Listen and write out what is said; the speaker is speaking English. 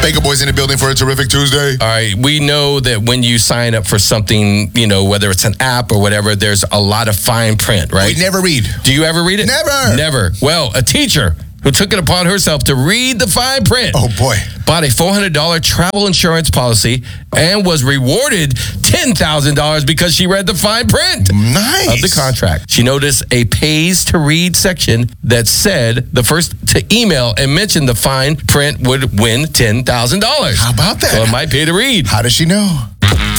Baker Boys in the building for a terrific Tuesday. All right, we know that when you sign up for something, whether it's an app or whatever, there's a lot of fine print, right? We never read. Do you ever read it? Never. Well, a teacher who took it upon herself to read the fine print. Oh, boy. Bought a $400 travel insurance policy and was rewarded $10,000 because she read the fine print Nice. of the contract. She noticed a pays to read section that said the first to email and mention the fine print would win $10,000. How about that? So it might pay to read. How does she know?